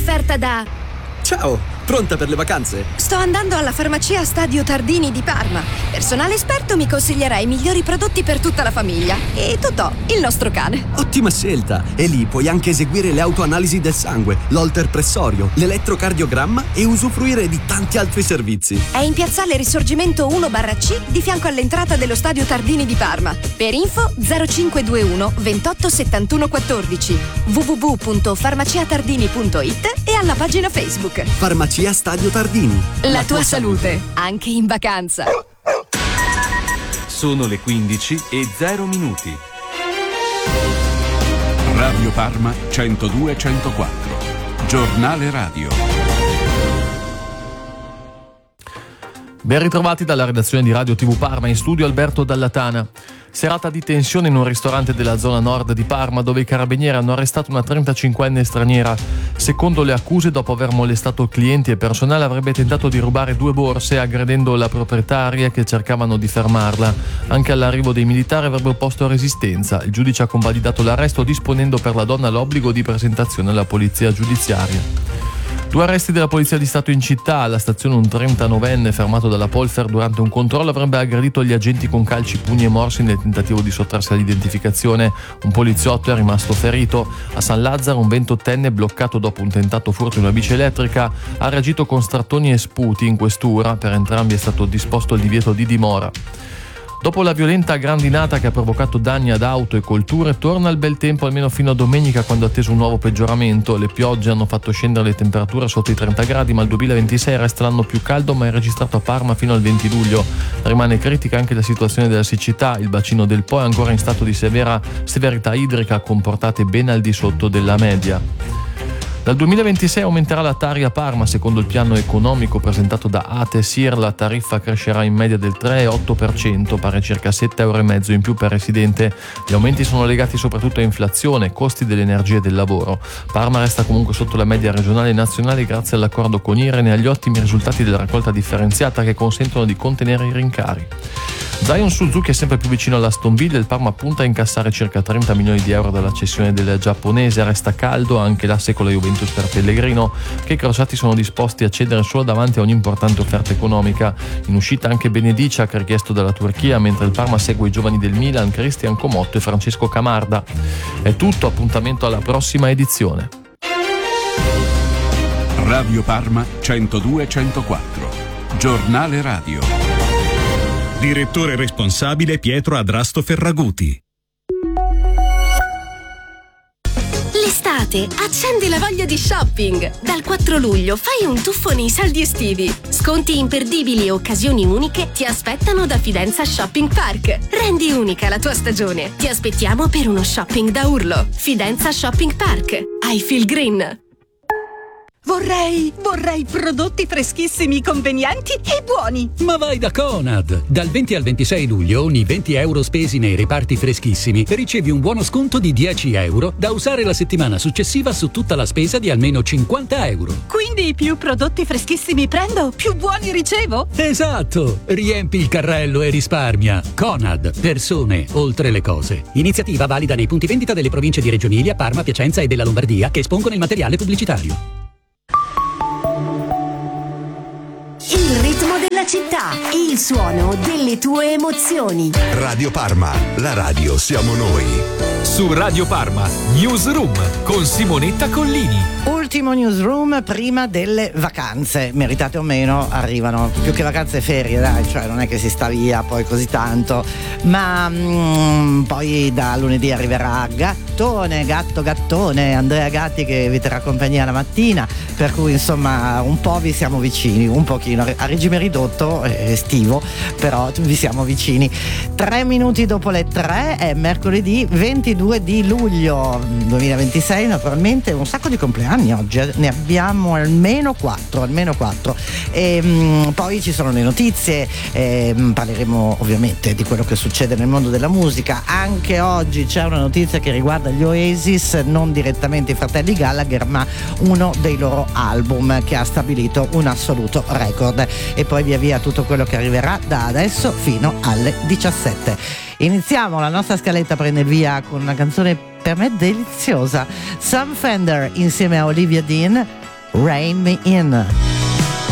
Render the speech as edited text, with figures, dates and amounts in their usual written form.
offerta da... Ciao, pronta per le vacanze? Sto andando alla farmacia Stadio Tardini di Parma. Personale esperto mi consiglierà i migliori prodotti per tutta la famiglia. E Totò, il nostro cane. Ottima scelta! E lì puoi anche eseguire le autoanalisi del sangue, l'holter pressorio, l'elettrocardiogramma e usufruire di tanti altri servizi. È in piazzale Risorgimento 1/C di fianco all'entrata dello Stadio Tardini di Parma. Per info 0521 28 71 14 www.farmaciatardini.it e alla pagina Facebook. Farmacia Stadio Tardini. La tua salute, anche in vacanza. Sono le 15:00. Radio Parma 102-104. Giornale radio. Ben ritrovati dalla redazione di Radio TV Parma, in studio Alberto Dallatana. Serata di tensione in un ristorante della zona nord di Parma, dove i carabinieri hanno arrestato una 35enne straniera. Secondo le accuse, dopo aver molestato clienti e personale, avrebbe tentato di rubare 2 borse aggredendo la proprietaria che cercavano di fermarla. Anche all'arrivo dei militari avrebbe opposto resistenza. Il giudice ha convalidato l'arresto, disponendo per la donna l'obbligo di presentazione alla polizia giudiziaria. 2 arresti della Polizia di Stato in città. Alla stazione un 39enne fermato dalla Polfer durante un controllo avrebbe aggredito gli agenti con calci, pugni e morsi nel tentativo di sottrarsi all'identificazione. Un poliziotto è rimasto ferito. A San Lazzaro un 28enne bloccato dopo un tentato furto in una bici elettrica ha reagito con strattoni e sputi in questura. Per entrambi è stato disposto il divieto di dimora. Dopo la violenta grandinata che ha provocato danni ad auto e colture, torna il bel tempo almeno fino a domenica, quando è atteso un nuovo peggioramento. Le piogge hanno fatto scendere le temperature sotto i 30 gradi, ma il 2026 resta l'anno più caldo mai registrato a Parma fino al 20 luglio. Rimane critica anche la situazione della siccità. Il bacino del Po è ancora in stato di severità idrica, con portate ben al di sotto della media. Dal 2026 aumenterà la Tari a Parma. Secondo il piano economico presentato da ATE SIR, la tariffa crescerà in media del 3,8%, pari a circa 7,5 € in più per residente. Gli aumenti sono legati soprattutto a inflazione, costi dell'energia e del lavoro. Parma resta comunque sotto la media regionale e nazionale grazie all'accordo con IREN e agli ottimi risultati della raccolta differenziata, che consentono di contenere i rincari. Zion Suzuki è sempre più vicino all'Aston Villa. Il Parma punta a incassare circa 30 milioni di euro dalla cessione del giapponese. Resta caldo anche l'asse con la Juventus per Pellegrino, che i crociati sono disposti a cedere solo davanti a un'importante offerta economica. In uscita anche Benediciak, richiesto dalla Turchia, mentre il Parma segue i giovani del Milan, Cristian Comotto e Francesco Camarda. È tutto, appuntamento alla prossima edizione. Radio Parma 102-104. Giornale radio. Direttore responsabile Pietro Adrasto Ferraguti. L'estate accendi la voglia di shopping. Dal 4 luglio fai un tuffo nei saldi estivi. Sconti imperdibili e occasioni uniche ti aspettano da Fidenza Shopping Park. Rendi unica la tua stagione. Ti aspettiamo per uno shopping da urlo. Fidenza Shopping Park. I feel green. Vorrei prodotti freschissimi, convenienti e buoni. Ma vai da Conad! Dal 20 al 26 luglio ogni 20 euro spesi nei reparti freschissimi ricevi un buono sconto di 10 euro da usare la settimana successiva su tutta la spesa di almeno 50 euro. Quindi più prodotti freschissimi prendo, più buoni ricevo? Esatto! Riempi il carrello e risparmia. Conad, persone oltre le cose. Iniziativa valida nei punti vendita delle province di Reggio Emilia, Parma, Piacenza e della Lombardia, che espongono il materiale pubblicitario. Il ritmo della città, il suono delle tue emozioni. Radio Parma, la radio siamo noi. Su Radio Parma, Newsroom con Simonetta Collini. Ultimo newsroom prima delle vacanze, meritate o meno, arrivano più che vacanze, ferie, dai, cioè non è che si sta via poi così tanto, ma poi da lunedì arriverà Gattone, Andrea Gatti, che vi terrà compagnia la mattina, per cui insomma un po' vi siamo vicini, un pochino a regime ridotto estivo, però vi siamo vicini. 3 minuti dopo le 3 è mercoledì 22 di luglio 2026, naturalmente un sacco di compleanni oggi, ne abbiamo almeno 4. E poi ci sono le notizie, parleremo ovviamente di quello che succede nel mondo della musica. Anche oggi c'è una notizia che riguarda gli Oasis, non direttamente i fratelli Gallagher, ma uno dei loro album che ha stabilito un assoluto record. E poi via via tutto quello che arriverà da adesso fino alle 17. Iniziamo, la nostra scaletta prende il via con una canzone per me deliziosa, Sam Fender insieme a Olivia Dean, Rain Me In.